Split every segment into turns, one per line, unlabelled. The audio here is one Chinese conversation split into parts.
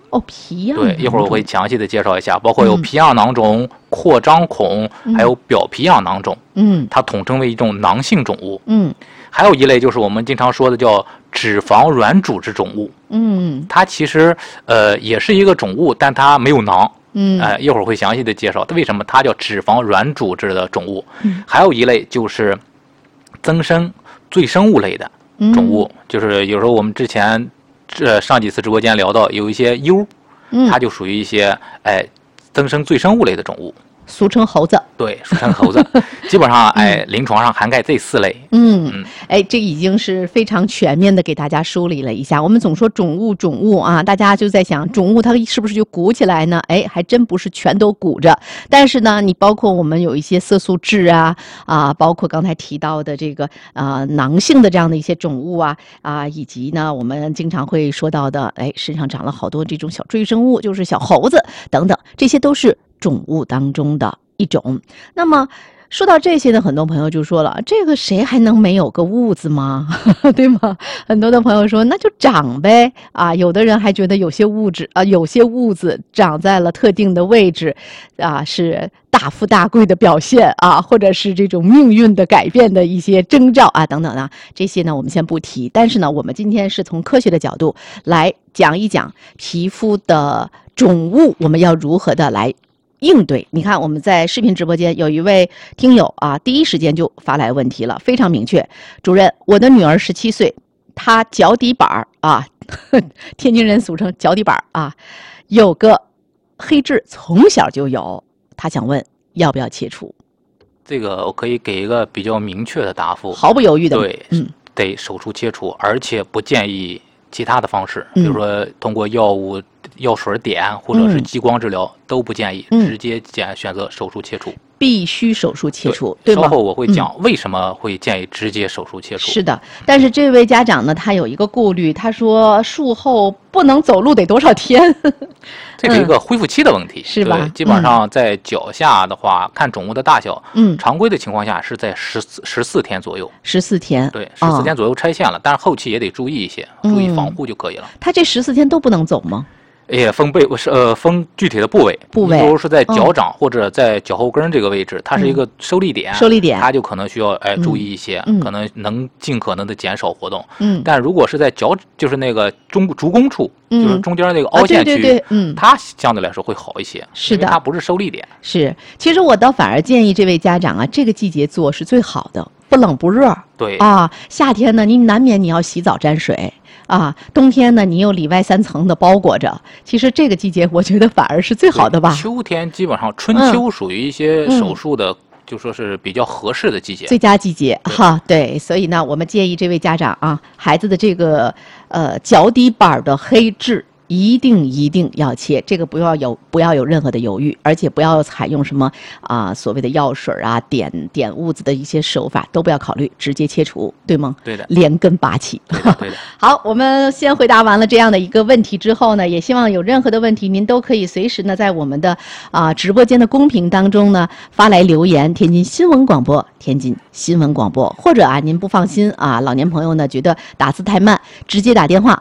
哦，皮样
对，一会儿我会详细的介绍一下，包括有皮样囊肿、扩张孔，还有表皮样囊肿。它统称为一种囊性肿物。还有一类就是我们经常说的叫脂肪软组织肿物。它其实也是一个肿物，但它没有囊。一会儿会详细的介绍为什么它叫脂肪软组织的肿物。还有一类就是增生赘生物类的肿物，就是有时候我们之前上几次直播间聊到有一些疣，它就属于一些增生赘生物类的肿物。
俗称猴子，
对，俗称猴子，基本上临床上涵盖这4类。
这已经是非常全面的给大家梳理了一下。我们总说肿物啊，大家就在想肿物它是不是就鼓起来呢？还真不是全都鼓着。但是呢，你包括我们有一些色素痣包括刚才提到的这个囊性的这样的一些肿物以及呢我们经常会说到的身上长了好多这种小赘生物，就是小猴子等等，这些都是肿物当中的一种。那么说到这些呢，很多朋友就说了，这个谁还能没有个痦子吗？对吗？很多的朋友说那就长呗有的人还觉得有些痦子长在了特定的位置是大富大贵的表现或者是这种命运的改变的一些征兆等等这些呢我们先不提。但是呢，我们今天是从科学的角度来讲一讲皮肤的肿物，我们要如何的来应对。你看我们在视频直播间有一位听友第一时间就发来问题了，非常明确。主任，我的女儿17岁，她脚底板天津人俗称脚底板有个黑痣，从小就有，她想问要不要切除。
这个我可以给一个比较明确的答复，
毫不犹豫的。
对，得手术切除，而且不建议其他的方式，比如说通过药物、药水点或者是激光治疗都不建议，直接选择手术切除。
必须手术切除，对吗？
稍后我会讲为什么会建议直接手术切除。
是的，但是这位家长呢，他有一个顾虑，他说术后不能走路得多少天？
这是一个恢复期的问题，
是吧？
基本上在脚下的话，看肿物的大小，常规的情况下是在14天左右。
14天，
对，14天左右拆线了，但是后期也得注意一些，注意防护就可以了。
他这14天都不能走吗？
也分具体的部位，比如是在脚掌或者在脚后跟这个位置，它是一个受力点，它就可能需要注意一些，可能能尽可能的减少活动。但如果是在脚，就是那个足弓处，就是中间那个凹陷区，
对，
它相对来说会好一些。
是的，
它不是受力点。
是，其实我倒反而建议这位家长这个季节做是最好的，不冷不热。
对
夏天呢，你难免你要洗澡沾水。冬天呢，你又里外3层的包裹着，其实这个季节我觉得反而是最好的吧。
秋天基本上春秋属于一些手术的，就说是比较合适的季节，
最佳季节对，所以呢，我们建议这位家长孩子的这个脚底板的黑痣一定要切，这个不要有任何的犹豫，而且不要采用什么所谓的药水点痦子的一些手法都不要考虑，直接切除，对吗？
对的，
连根拔起。
对的。
好，我们先回答完了这样的一个问题之后呢，也希望有任何的问题您都可以随时呢在我们的直播间的公屏当中呢发来留言，天津新闻广播，或者您不放心老年朋友呢觉得打字太慢，直接打电话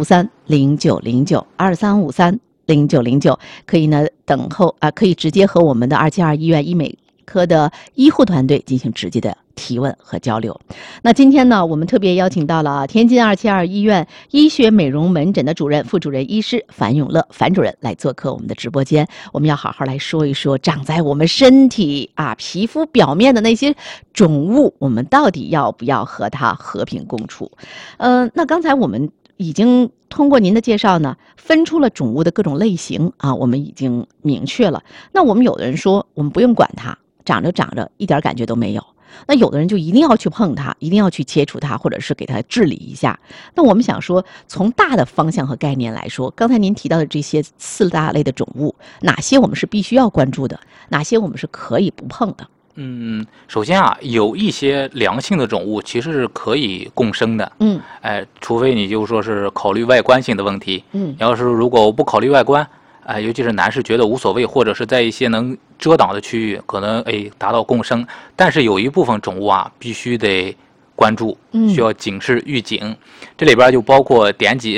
23530909，23530909，可以呢等候可以直接和我们的272医院医美科的医护团队进行直接的提问和交流。那今天呢，我们特别邀请到了天津272医院医学美容门诊的主任、副主任医师樊永乐樊主任来做客我们的直播间。我们要好好来说一说长在我们身体皮肤表面的那些肿物，我们到底要不要和它和平共处？那刚才我们已经通过您的介绍呢，分出了肿物的各种类型我们已经明确了。那我们有的人说我们不用管它，长着一点感觉都没有，那有的人就一定要去碰它，一定要去切除它，或者是给它治理一下。那我们想说，从大的方向和概念来说，刚才您提到的这些4大类的肿物，哪些我们是必须要关注的，哪些我们是可以不碰的？
首先有一些良性的肿物其实是可以共生的。除非你就说是考虑外观性的问题。要是如果我不考虑外观，尤其是男士觉得无所谓，或者是在一些能遮挡的区域，可能达到共生。但是有一部分肿物必须得关注，需要警示预警。这里边就包括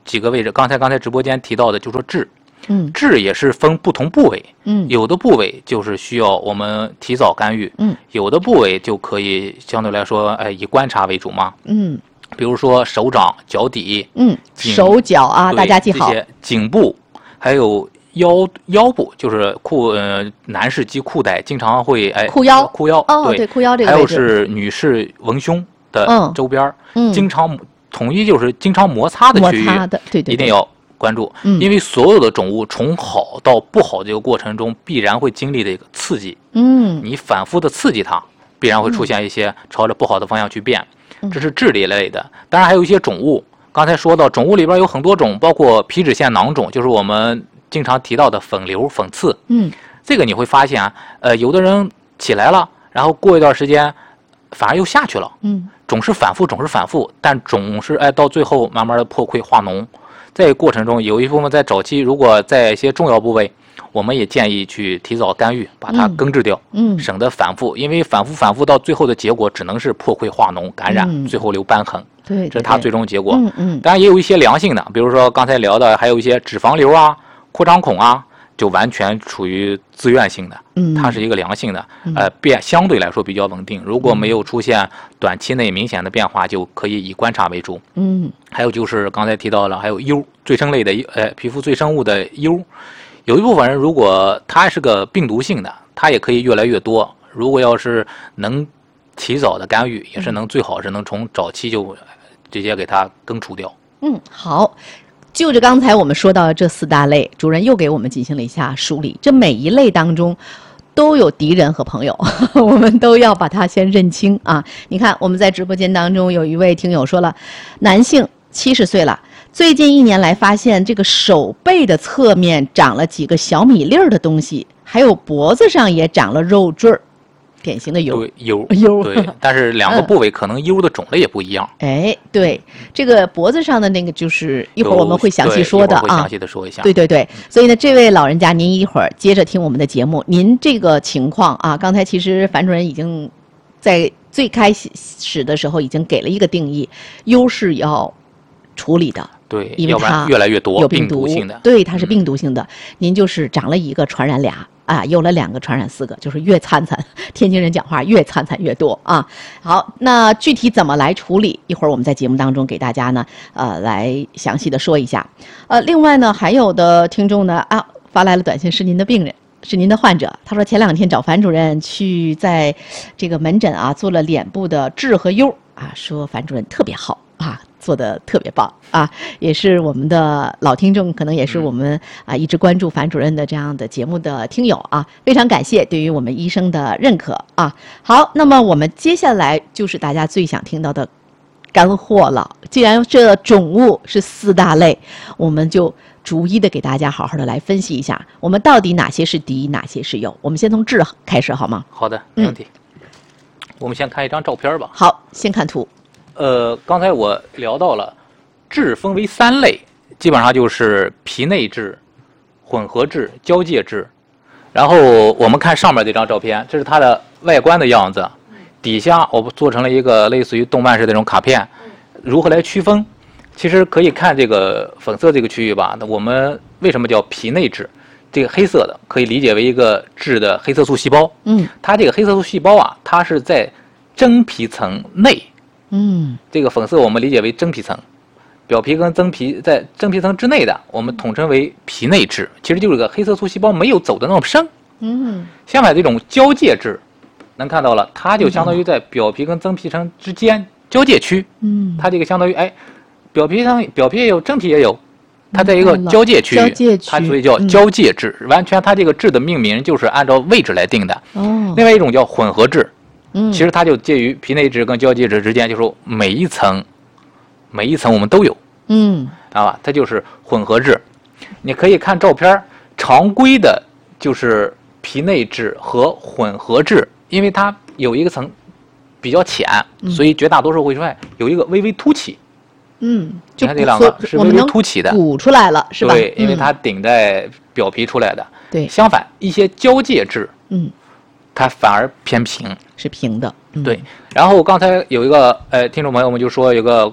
几个位置，刚才直播间提到的，就说痣，痣也是分不同部位，有的部位就是需要我们提早干预，有的部位就可以相对来说，以观察为主嘛，比如说手掌、脚底，
手脚啊，大家记好，
这些颈部还有腰部，就是男士系裤带经常会裤腰，
对裤腰这个位置，
还有是女士文胸的周边，经常统一就是经常摩擦的区域，
对，
一定要关注，因为所有的肿物从好到不好这个过程中，必然会经历的一个刺激，你反复的刺激它，必然会出现一些朝着不好的方向去变，这是痣类的。当然还有一些肿物，刚才说到肿物里边有很多种，包括皮脂腺囊肿，就是我们经常提到的粉瘤、粉刺，这个你会发现有的人起来了，然后过一段时间反而又下去了，总是反复，但总是到最后慢慢的破溃化脓。在过程中有一部分在早期，如果在一些重要部位，我们也建议去提早干预，把它根治掉，省得反复，因为反复到最后的结果只能是破溃化脓、感染，最后留瘢痕。
对，
这是它最终结果。当然也有一些良性的，比如说刚才聊的，还有一些脂肪瘤啊、扩张孔啊，就完全处于自愿性的，它是一个良性的，相对来说比较稳定。如果没有出现短期内明显的变化，就可以以观察为主。还有就是刚才提到了，还有疣，赘生类的皮肤赘生物的疣，有一部分人如果它是个病毒性的，它也可以越来越多。如果要是能提早的干预，也是最好是能从早期就直接给它根除掉。
好。就着刚才我们说到的这4大类，主任又给我们进行了一下梳理。这每一类当中都有敌人和朋友，我们都要把它先认清啊！你看，我们在直播间当中有一位听友说了，男性70岁了，最近1年来发现这个手背的侧面长了几个小米粒儿的东西，还有脖子上也长了肉赘儿。典型的疣，
对，但是2个部位可能疣的种类也不一样。
对，这个脖子上的那个就是一会儿我们会详细说的啊，
会详细的说一下。
对，所以呢，这位老人家，您一会儿接着听我们的节目。您这个情况啊，刚才其实樊主任已经在最开始的时候已经给了一个定义，疣是要处理的。
对，
因为它
越来越多，
有病
毒性的。
对，它是病毒性的。您就是长了1个传染2。有了2个传染4个，就是越灿灿。天津人讲话越灿灿越多啊。好，那具体怎么来处理？一会儿我们在节目当中给大家呢，来详细的说一下。另外呢，还有的听众呢发来了短信，是您的病人，是您的患者。他说前2天找樊主任去在这个门诊做了脸部的痣和疣说樊主任特别好做得特别棒也是我们的老听众，可能也是我们一直关注樊主任的这样的节目的听友非常感谢对于我们医生的认可好，那么我们接下来就是大家最想听到的干货了。既然这肿物是4大类，我们就逐一的给大家好好的来分析一下，我们到底哪些是敌，哪些是友。我们先从痣开始好吗？
好的，没问题。我们先看一张照片吧。
好，先看图。
刚才我聊到了，痣分为3类，基本上就是皮内痣、混合痣、交界痣。然后我们看上面这张照片，这是它的外观的样子，底下我做成了一个类似于动漫式的那种卡片。如何来区分？其实可以看这个粉色这个区域吧。那我们为什么叫皮内痣？这个黑色的可以理解为一个痣的黑色素细胞。它这个黑色素细胞它是在真皮层内。这个粉色我们理解为真皮层，表皮跟真皮在真皮层之内的，我们统称为皮内痣，其实就是个黑色素细胞没有走的那么深。相反这种交界痣，能看到了，它就相当于在表皮跟真皮层之间交界区。它这个相当于表皮也有，真皮也有，它在一个交界区，它所以叫交界痣。完全它这个痣的命名就是按照位置来定的。另外一种叫混合痣。其实它就介于皮内痣跟交界痣之间，就是说每一层我们都有，它就是混合痣。你可以看照片，常规的就是皮内痣和混合痣，因为它有一个层比较浅，所以绝大多数会出现有一个微微凸起。你看这2个是微微凸起的，
鼓出来了，是吧？
对，因为它顶在表皮出来的。
对，
相反一些交界痣，它反而偏平，
是平的。
对。然后刚才有一个听众朋友们就说有个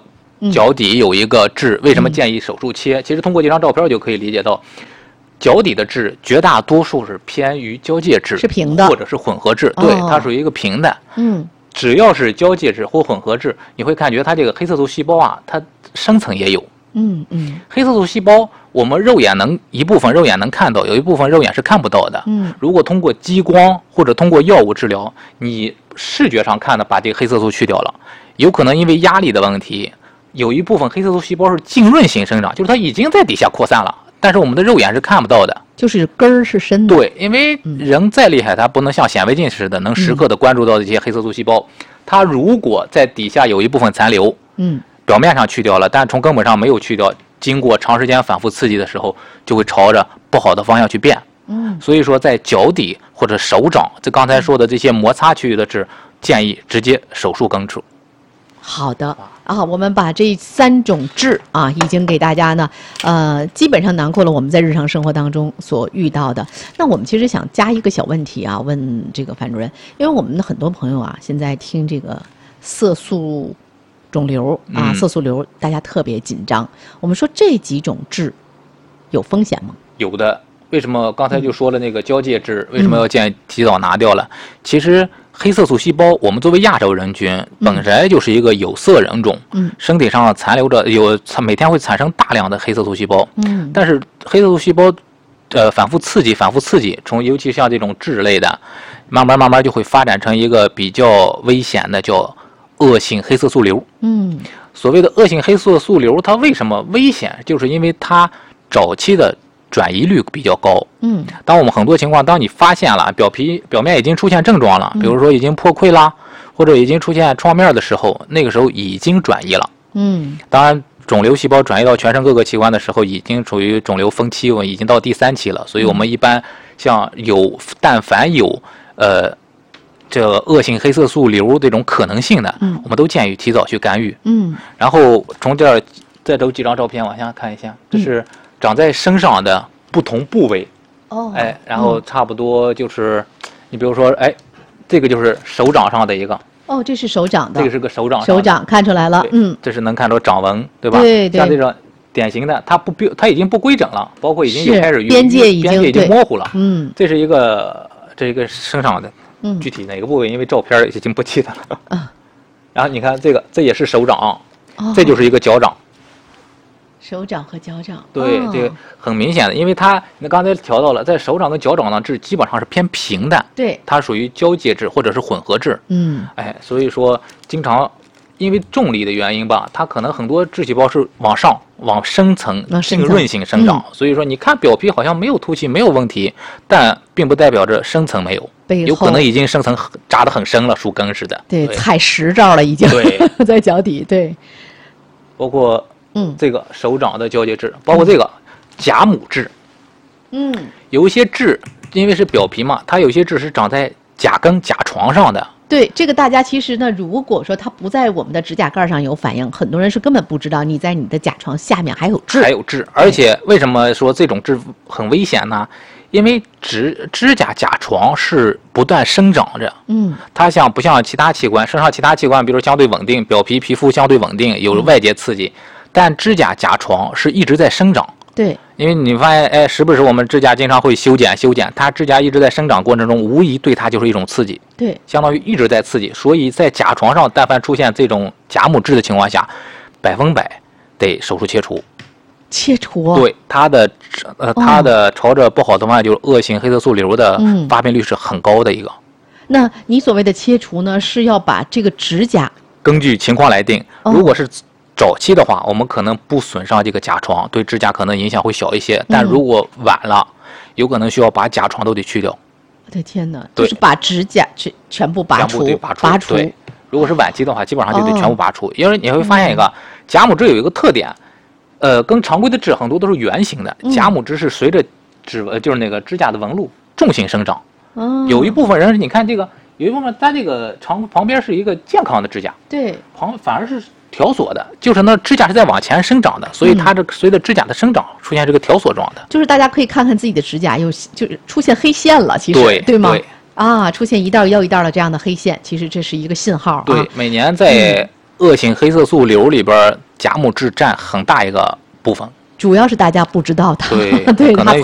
脚底有一个痣，为什么建议手术切？其实通过这张照片就可以理解到，脚底的痣绝大多数是偏于交界痣，
是平的，
或者是混合痣，对，它属于一个平的。只要是交界痣或混合痣，你会感觉它这个黑色素细胞啊，它深层也有。黑色素细胞我们一部分肉眼能看到，有一部分肉眼是看不到的。如果通过激光或者通过药物治疗，你视觉上看的把这个黑色素去掉了，有可能因为压力的问题，有一部分黑色素细胞是浸润型生长，就是它已经在底下扩散了，但是我们的肉眼是看不到的。
就是根儿是深的。
对，因为人再厉害，它不能像显微镜似的能时刻的关注到这些黑色素细胞。它如果在底下有一部分残留，表面上去掉了，但从根本上没有去掉，经过长时间反复刺激的时候，就会朝着不好的方向去变。所以说在脚底或者手掌，这刚才说的这些摩擦区域的痣，建议直接手术根除。
好的啊，我们把这3种痣啊，已经给大家呢，基本上囊括了我们在日常生活当中所遇到的。那我们其实想加一个小问题啊，问这个樊主任，因为我们的很多朋友啊，现在听这个色素肿瘤啊，色素瘤，大家特别紧张。我们说这几种痣有风险吗？
有的。为什么刚才就说了那个交界痣，为什么要建议提早拿掉了？其实黑色素细胞，我们作为亚洲人群，本来就是一个有色人种，身体上残留着每天会产生大量的黑色素细胞，但是黑色素细胞，反复刺激，尤其像这种痣类的，慢慢就会发展成一个比较危险的叫恶性黑色素瘤。所谓的恶性黑色素瘤，它为什么危险？就是因为它早期的转移率比较高。当我们很多情况，当你发现了表面已经出现症状了，比如说已经破溃啦，或者已经出现创面的时候，那个时候已经转移了。当然肿瘤细胞转移到全身各个器官的时候，已经处于肿瘤分期，已经到第3期了。所以我们一般像但凡有这个恶性黑色素瘤这种可能性的，我们都建议提早去干预。然后从这儿再走几张照片往下看一下，这是长在身上的不同部位。然后差不多就是，你比如说，这个就是手掌上的一个。
这是手掌的。
这个是个手掌。
手掌看出来了。
这是能看出掌纹，对吧？
对。
像这种典型的，它已经不规整了，包括已经开始
边界已经
模糊了。这是一个身上的，具体哪个部位，因为照片已经不记得了。然后你看这也是手掌，这就是一个脚掌。
手掌和脚掌，
对，这个很明显的，因为你刚才调到了，在手掌跟脚掌的痣基本上是偏平的，
对，
它属于交界痣或者是混合痣，所以说经常因为重力的原因吧，它可能很多痣细胞是往深层浸润性生长，所以说你看表皮好像没有凸起，没有问题，但并不代表着深层没有，有可能已经深层扎得很深了，树根似的，
对，踩实照了已经，
对，
在脚底，对，
包括。这个手掌的交界痣，包括这个甲母痣，有一些痣，因为是表皮嘛，它有些痣是长在甲根、甲床上的。
对，这个大家其实呢，如果说它不在我们的指甲盖上有反应，很多人是根本不知道你在你的甲床下面还有痣。
而且为什么说这种痣很危险呢？因为指甲甲床是不断生长着，它不像其他器官，身上其他器官比如相对稳定，表皮皮肤相对稳定，有外界刺激。但指甲甲床是一直在生长，
对，
因为你发现，时不时我们指甲经常会修剪，它指甲一直在生长过程中，无疑对它就是一种刺激，
对，
相当于一直在刺激，所以在甲床上，但凡出现这种甲母痣的情况下，100%得手术切除。
切除？
对，它的朝着不好的方向，就是恶性黑色素瘤的发病率是很高的一个。
那你所谓的切除呢，是要把这个指甲
根据情况来定，如果是早期的话，我们可能不损伤这个甲床，对指甲可能影响会小一些。但如果晚了，有可能需要把甲床都得去掉。
我的天哪！就是把指甲全部拔除。
对，如果是晚期的话，基本上就得全部拔除。因为你会发现一个甲母痣有一个特点，跟常规的痣很多都是圆形的，甲母痣是随着就是那个指甲的纹路纵性生长。有一部分人，你看这个，有一部分它这个旁边是一个健康的指甲，
对，
反而是条索的，就是那指甲是在往前生长的，所以它随着指甲的生长出现这个条索状的。
就是大家可以看看自己的指甲就是出现黑线了，其实对吗？出现一道又一道的这样的黑线，其实这是一个信号。
对，每年在恶性黑色素瘤里边，甲母质占很大一个部分。
主要是大家不知道它，
对，
对
可能